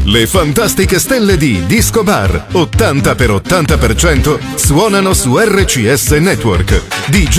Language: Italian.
Le fantastiche stelle di Disco Bar 80x80% suonano su RCS Network. DJ